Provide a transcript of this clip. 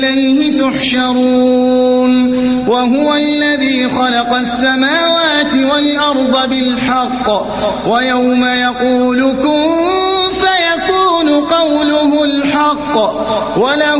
إليه تحشرون وهو الذي خلق السماوات والأرض بالحق ويوم يقول كن فيكون قوله الحق وله